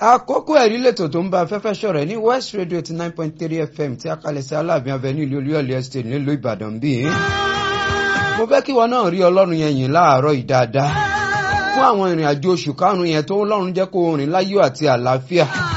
Àkókò ẹ̀rí lètò tó ń bá afẹ́fẹ́ ṣọ̀rẹ́ ní West Radio 89.3 FM tí a kalẹ̀ sí Aláàfin Avenue ìlú Olúyọ̀lé Estate nílùú Ìbàdàn bíi. Mo fẹ́ kí wọn náà rí Ọlọ́run yẹn yìn láàárọ̀ ìdáadáa fún àwọn ìrìn àjò oṣù karùn-ún yẹn tó Ọlọ́run jẹ́ kó rìn láyọ̀ àti àlàáfíà.